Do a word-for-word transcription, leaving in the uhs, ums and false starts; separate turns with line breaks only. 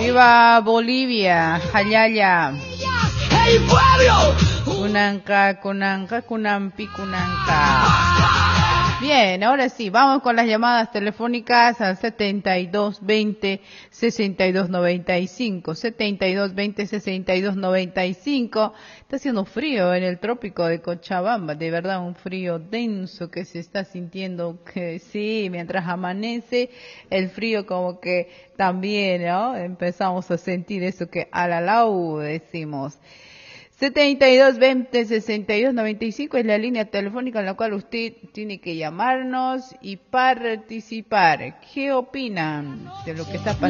Viva Bolivia, Jayaya.
¡El pueblo!
Kunanka, Kunanka, Kunampi, Kunanka. Bien, ahora sí, vamos con las llamadas telefónicas al setenta y dos veinte, sesenta y dos noventa y cinco, setenta y dos veinte, sesenta y dos noventa y cinco. Está haciendo frío en el trópico de Cochabamba, de verdad un frío denso que se está sintiendo, que sí, mientras amanece el frío como que también, ¿no? Empezamos a sentir eso que alalau decimos. setenta y dos veinte, sesenta y dos noventa y cinco es la línea telefónica en la cual usted tiene que llamarnos y participar. ¿Qué opinan de lo que está pasando?